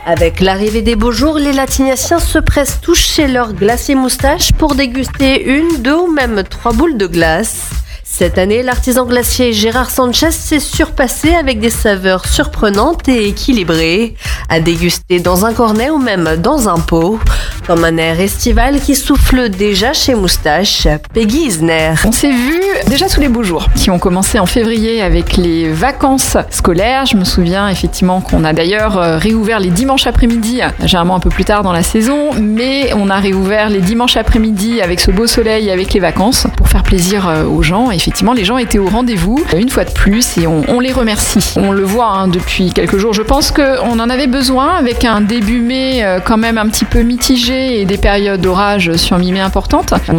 Avec l'arrivée des beaux jours, les Latiniaciens se pressent tous chez leur glacier moustache pour déguster 1, 2 ou même 3 boules de glace. Cette année, l'artisan glacier Gérard Sanchez s'est surpassé avec des saveurs surprenantes et équilibrées, à déguster dans un cornet ou même dans un pot, comme un air estival qui souffle déjà chez Moustache, Peggy Isner. On s'est vu déjà sous les beaux jours, qui ont commencé en février avec les vacances scolaires. Je me souviens effectivement qu'on a d'ailleurs réouvert les dimanches après-midi, généralement un peu plus tard dans la saison, mais on a réouvert les dimanches après-midi avec ce beau soleil et avec les vacances pour faire plaisir aux gens. Effectivement, les gens étaient au rendez-vous une fois de plus et on les remercie. On le voit depuis quelques jours. Je pense qu'on en avait besoin avec un début mai quand même un petit peu mitigé et des périodes d'orage sur mi-mai importantes.